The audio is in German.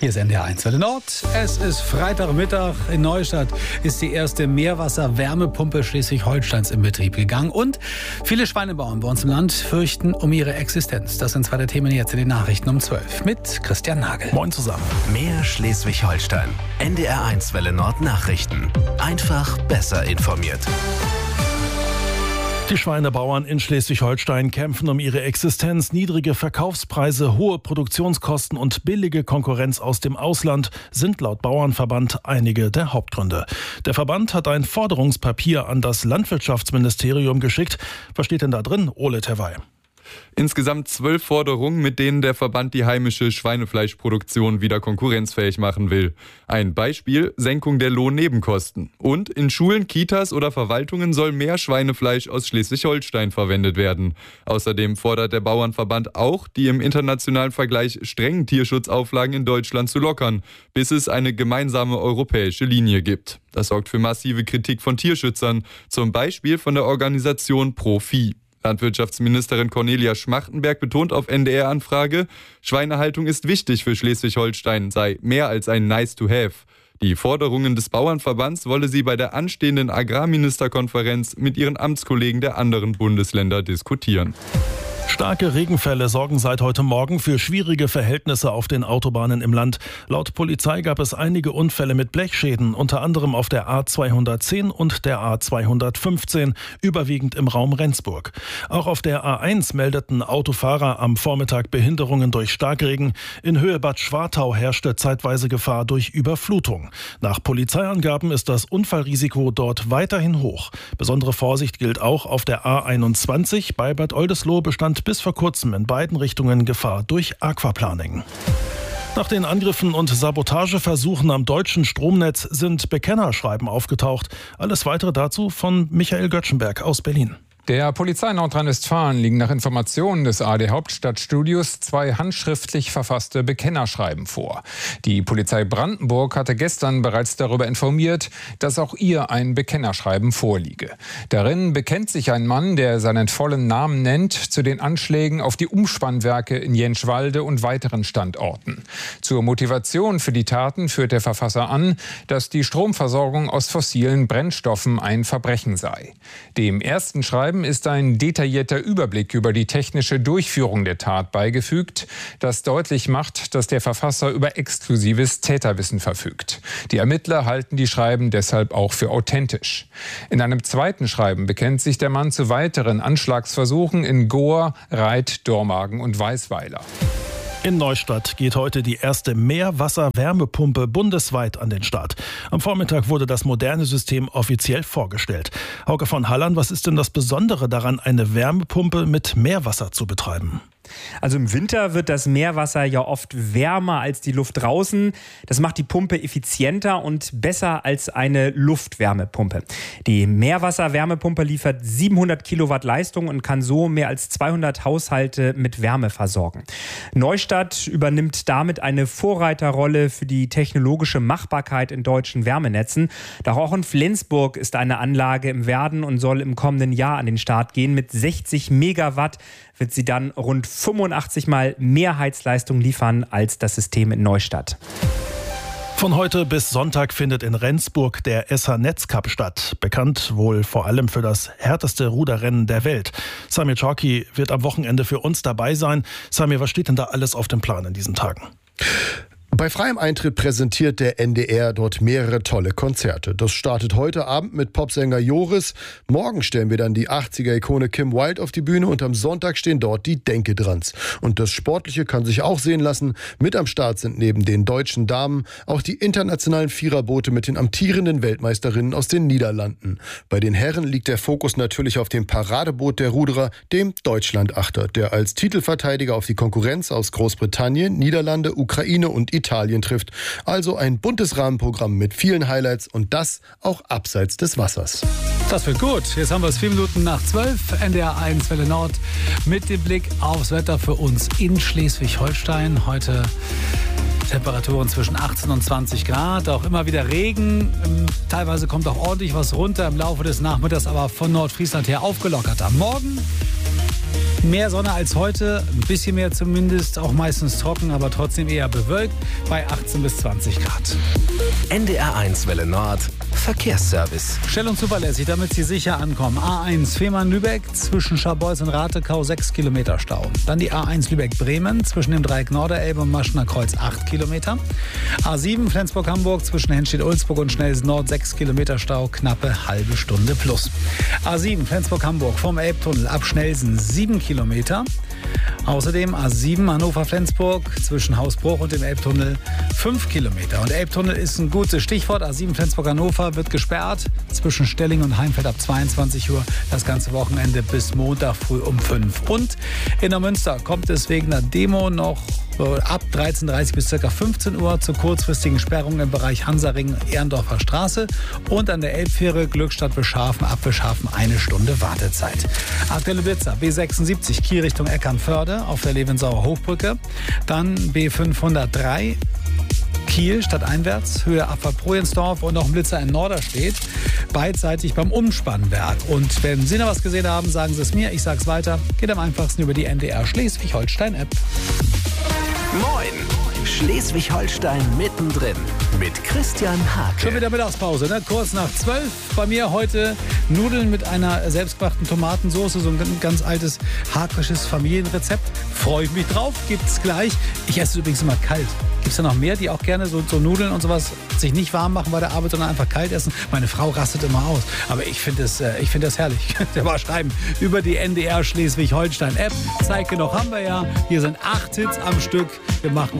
Hier ist NDR1 Welle Nord. Es ist Freitagmittag. In Neustadt ist die erste Meerwasser-Wärmepumpe Schleswig-Holsteins in Betrieb gegangen. Und viele Schweinebauern bei uns im Land fürchten um ihre Existenz. Das sind zwei der Themen jetzt in den Nachrichten um 12 mit Christian Nagel. Moin zusammen. Mehr Schleswig-Holstein. NDR1 Welle Nord Nachrichten. Einfach besser informiert. Die Schweinebauern in Schleswig-Holstein kämpfen um ihre Existenz. Niedrige Verkaufspreise, hohe Produktionskosten und billige Konkurrenz aus dem Ausland sind laut Bauernverband einige der Hauptgründe. Der Verband hat ein Forderungspapier an das Landwirtschaftsministerium geschickt. Was steht denn da drin, Ole Terwey? Insgesamt 12 Forderungen, mit denen der Verband die heimische Schweinefleischproduktion wieder konkurrenzfähig machen will. Ein Beispiel: Senkung der Lohnnebenkosten. Und in Schulen, Kitas oder Verwaltungen soll mehr Schweinefleisch aus Schleswig-Holstein verwendet werden. Außerdem fordert der Bauernverband auch, die im internationalen Vergleich strengen Tierschutzauflagen in Deutschland zu lockern, bis es eine gemeinsame europäische Linie gibt. Das sorgt für massive Kritik von Tierschützern, zum Beispiel von der Organisation Pro-Vieh. Landwirtschaftsministerin Cornelia Schmachtenberg betont auf NDR-Anfrage, Schweinehaltung ist wichtig für Schleswig-Holstein, sei mehr als ein Nice-to-have. Die Forderungen des Bauernverbands wolle sie bei der anstehenden Agrarministerkonferenz mit ihren Amtskollegen der anderen Bundesländer diskutieren. Starke Regenfälle sorgen seit heute Morgen für schwierige Verhältnisse auf den Autobahnen im Land. Laut Polizei gab es einige Unfälle mit Blechschäden, unter anderem auf der A210 und der A215, überwiegend im Raum Rendsburg. Auch auf der A1 meldeten Autofahrer am Vormittag Behinderungen durch Starkregen. In Höhe Bad Schwartau herrschte zeitweise Gefahr durch Überflutung. Nach Polizeiangaben ist das Unfallrisiko dort weiterhin hoch. Besondere Vorsicht gilt auch auf der A21. Bei Bad Oldesloe bestand bis vor kurzem in beiden Richtungen Gefahr durch Aquaplaning. Nach den Angriffen und Sabotageversuchen am deutschen Stromnetz sind Bekennerschreiben aufgetaucht. Alles Weitere dazu von Michael Göttschenberg aus Berlin. Der Polizei Nordrhein-Westfalen liegen nach Informationen des ARD Hauptstadtstudios 2 handschriftlich verfasste Bekennerschreiben vor. Die Polizei Brandenburg hatte gestern bereits darüber informiert, dass auch ihr ein Bekennerschreiben vorliege. Darin bekennt sich ein Mann, der seinen vollen Namen nennt, zu den Anschlägen auf die Umspannwerke in Jentschwalde und weiteren Standorten. Zur Motivation für die Taten führt der Verfasser an, dass die Stromversorgung aus fossilen Brennstoffen ein Verbrechen sei. Dem ersten Schreiben ist ein detaillierter Überblick über die technische Durchführung der Tat beigefügt, das deutlich macht, dass der Verfasser über exklusives Täterwissen verfügt. Die Ermittler halten die Schreiben deshalb auch für authentisch. In einem zweiten Schreiben bekennt sich der Mann zu weiteren Anschlagsversuchen in Gohr, Reit, Dormagen und Weißweiler. In Neustadt geht heute die erste Meerwasser-Wärmepumpe bundesweit an den Start. Am Vormittag wurde das moderne System offiziell vorgestellt. Hauke von Hallern, was ist denn das Besondere daran, eine Wärmepumpe mit Meerwasser zu betreiben? Also im Winter wird das Meerwasser ja oft wärmer als die Luft draußen. Das macht die Pumpe effizienter und besser als eine Luftwärmepumpe. Die Meerwasser-Wärmepumpe liefert 700 Kilowatt Leistung und kann so mehr als 200 Haushalte mit Wärme versorgen. Neustadt übernimmt damit eine Vorreiterrolle für die technologische Machbarkeit in deutschen Wärmenetzen. Doch auch in Flensburg ist eine Anlage im Werden und soll im kommenden Jahr an den Start gehen. Mit 60 Megawatt wird sie dann rund 85 Mal mehr Heizleistung liefern als das System in Neustadt. Von heute bis Sonntag findet in Rendsburg der SH-Netzcup statt. Bekannt wohl vor allem für das härteste Ruderrennen der Welt. Samir Chorki wird am Wochenende für uns dabei sein. Samir, was steht denn da alles auf dem Plan in diesen Tagen? Bei freiem Eintritt präsentiert der NDR dort mehrere tolle Konzerte. Das startet heute Abend mit Popsänger Joris. Morgen stellen wir dann die 80er-Ikone Kim Wilde auf die Bühne und am Sonntag stehen dort die Denke-Drans. Und das Sportliche kann sich auch sehen lassen. Mit am Start sind neben den deutschen Damen auch die internationalen Viererboote mit den amtierenden Weltmeisterinnen aus den Niederlanden. Bei den Herren liegt der Fokus natürlich auf dem Paradeboot der Ruderer, dem Deutschlandachter, der als Titelverteidiger auf die Konkurrenz aus Großbritannien, Niederlande, Ukraine und Italien trifft. Also ein buntes Rahmenprogramm mit vielen Highlights und das auch abseits des Wassers. Das wird gut. Jetzt haben wir es 4 Minuten nach 12. NDR1 Welle Nord mit dem Blick aufs Wetter für uns in Schleswig-Holstein. Heute Temperaturen zwischen 18 und 20 Grad, auch immer wieder Regen. Teilweise kommt auch ordentlich was runter im Laufe des Nachmittags, aber von Nordfriesland her aufgelockerter. Morgen Mehr Sonne als heute, ein bisschen mehr zumindest, auch meistens trocken, aber trotzdem eher bewölkt bei 18 bis 20 Grad. NDR1 Welle Nord, Verkehrsservice. Schnell und zuverlässig, damit Sie sicher ankommen. A1 Fehmarn-Lübeck zwischen Scharbeutz und Ratekau 6 Kilometer Stau. Dann die A1 Lübeck-Bremen zwischen dem Dreieck Norderelbe und Maschener Kreuz 8 Kilometer. A7 Flensburg-Hamburg zwischen Henstedt-Ulzburg und Schnellsen Nord 6 Kilometer Stau, knappe halbe Stunde plus. A7 Flensburg-Hamburg vom Elbtunnel ab Schnellsen 7 Kilometer. Außerdem A7 Hannover-Flensburg zwischen Hausbruch und dem Elbtunnel 5 Kilometer. Und Elbtunnel ist ein gutes Stichwort. A7 Flensburg-Hannover wird gesperrt zwischen Stelling und Heimfeld ab 22 Uhr. Das ganze Wochenende bis Montag früh um 5. Und in der Münster kommt es wegen einer Demo noch ab 13.30 bis ca. 15 Uhr zur kurzfristigen Sperrung im Bereich Hansaring-Ehrendorfer Straße und an der Elbfähre Glückstadt-Beschhafen ab Beschhafen 1 Stunde Wartezeit. Aktuelle Blitzer B76 Kiel Richtung Eckernförde auf der Levensauer Hochbrücke, dann B503 Kiel stadteinwärts, Höhe Abfahrt Projensdorf und noch ein Blitzer in Norderstedt, beidseitig beim Umspannwerk. Und wenn Sie noch was gesehen haben, sagen Sie es mir, ich sage es weiter. Geht am einfachsten über die NDR Schleswig-Holstein-App. Moin! Schleswig-Holstein mittendrin mit Christian Hake. Schon wieder Mittagspause, ne? Kurz nach 12. Bei mir heute Nudeln mit einer selbstgemachten Tomatensauce, so ein ganz altes hakisches Familienrezept. Freue ich mich drauf, gibt's gleich. Ich esse es übrigens immer kalt. Gibt es da noch mehr, die auch gerne so Nudeln und sowas sich nicht warm machen bei der Arbeit, sondern einfach kalt essen? Meine Frau rastet immer aus. Aber ich finde das herrlich. Der mal schreiben über die NDR Schleswig-Holstein-App. Zeit genug haben wir ja. Hier sind 8 Hits am Stück. Wir machen